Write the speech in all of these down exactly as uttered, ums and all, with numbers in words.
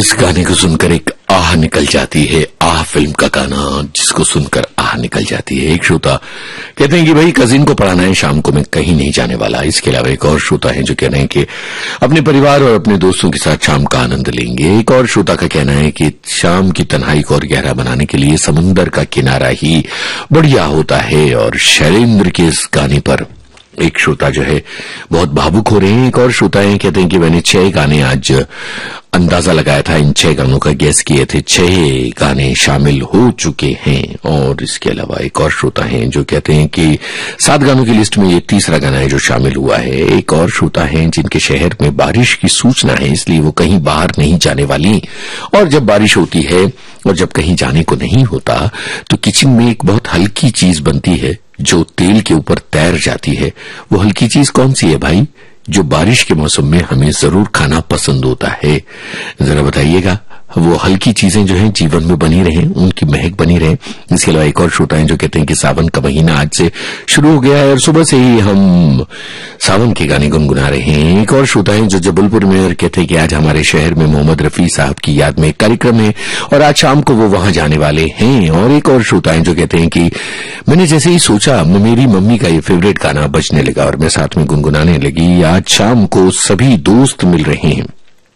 इस गाने को सुनकर एक आह निकल जाती है। आह फिल्म का गाना जिसको सुनकर आह निकल जाती है। एक श्रोता कहते हैं कि भाई कजिन को पढ़ाना है, शाम को मैं कहीं नहीं जाने वाला। इसके अलावा एक और श्रोता है जो कह रहे हैं कि अपने परिवार और अपने दोस्तों के साथ शाम का आनंद लेंगे। एक और श्रोता का कहना है कि शाम की तन्हाई को और गहरा बनाने के लिए समुन्दर का किनारा ही बढ़िया होता है। और शैलेंद्र के इस गाने पर एक श्रोता जो है बहुत भावुक हो रहे हैं। एक और श्रोता है कहते हैं कि मैंने छह गाने आज अंदाजा लगाया था, इन छह गानों का गेस किए थे, छह गाने शामिल हो चुके हैं। और इसके अलावा एक और श्रोता हैं जो कहते हैं कि सात गानों की लिस्ट में ये तीसरा गाना है जो शामिल हुआ है। एक और श्रोता हैं जिनके शहर में बारिश की सूचना है, इसलिए वो कहीं बाहर नहीं जाने वाली। और जब बारिश होती है और जब कहीं जाने को नहीं होता तो किचन में एक बहुत हल्की चीज बनती है जो तेल के ऊपर तैर जाती है। वो हल्की चीज कौन सी है भाई, जो बारिश के मौसम में हमें जरूर खाना पसंद होता है? जरा बताइएगा। वो हल्की चीजें जो हैं जीवन में बनी रहें, उनकी महक बनी रहे। इसके अलावा एक और श्रोता हैं जो कहते हैं कि सावन का महीना आज से शुरू हो गया है और सुबह से ही हम सावन के गाने गुनगुना रहे हैं। एक और श्रोता हैं जो जबलपुर में और कहते हैं कि आज हमारे शहर में मोहम्मद रफी साहब की याद में एक कार्यक्रम है और आज शाम को वो वहां जाने वाले हैं। और एक और श्रोता हैं जो कहते हैं कि मैंने जैसे ही सोचा मेरी मम्मी का ये फेवरेट गाना बजने लगा और मैं साथ में गुनगुनाने लगी। आज शाम को सभी दोस्त मिल रहे हैं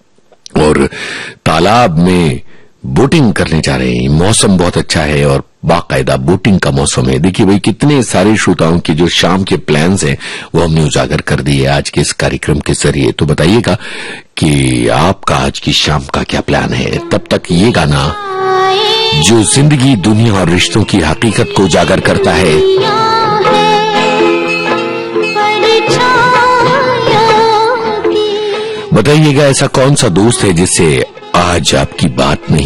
और तालाब में बोटिंग करने जा रहे हैं। मौसम बहुत अच्छा है और बाकायदा बोटिंग का मौसम है। देखिए भाई कितने सारे श्रोताओं के जो शाम के प्लान्स हैं वो हमने उजागर कर दिए आज के इस कार्यक्रम के जरिए। तो बताइएगा कि आपका आज की शाम का क्या प्लान है। तब तक ये गाना जो जिंदगी, दुनिया और रिश्तों की हकीकत को उजागर करता है, बताइएगा ऐसा कौन सा दोस्त है जिससे आज आपकी बात नहीं